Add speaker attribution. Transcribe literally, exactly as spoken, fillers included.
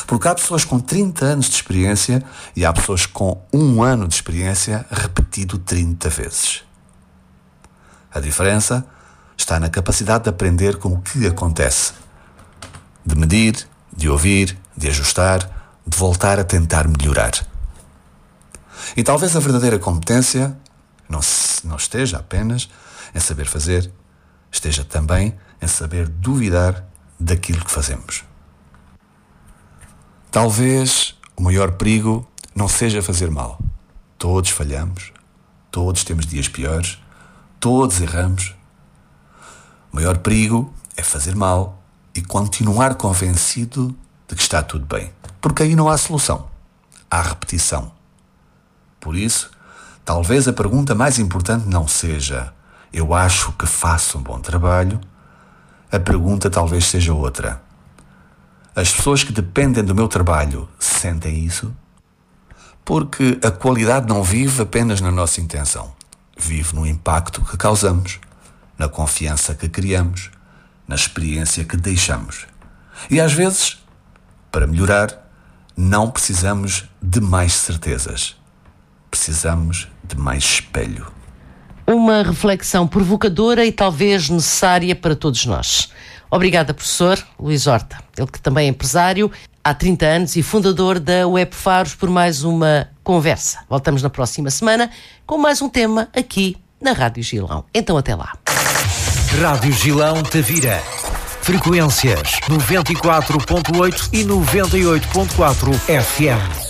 Speaker 1: Porque há pessoas com trinta anos de experiência e há pessoas com um ano de experiência repetido trinta vezes. A diferença está na capacidade de aprender com o que acontece, de medir, de ouvir, de ajustar, de voltar a tentar melhorar. E talvez a verdadeira competência não, se, não esteja apenas em saber fazer, esteja também em saber duvidar daquilo que fazemos. Talvez o maior perigo não seja fazer mal. Todos falhamos, todos temos dias piores, todos erramos. O maior perigo é fazer mal e continuar convencido de que está tudo bem. Porque aí não há solução. Há repetição. Por isso, talvez a pergunta mais importante não seja eu acho que faço um bom trabalho. A pergunta talvez seja outra. As pessoas que dependem do meu trabalho sentem isso? Porque a qualidade não vive apenas na nossa intenção. Vive no impacto que causamos, na confiança que criamos, na experiência que deixamos. E às vezes, para melhorar, não precisamos de mais certezas. Precisamos de mais espelho.
Speaker 2: Uma reflexão provocadora e talvez necessária para todos nós. Obrigada, professor Luís Horta, ele que também é empresário há trinta anos e fundador da Web Faros, por mais uma conversa. Voltamos na próxima semana com mais um tema aqui na Rádio Gilão. Então até lá.
Speaker 3: Rádio Gilão Tavira. Frequências noventa e quatro ponto oito e noventa e oito ponto quatro F M.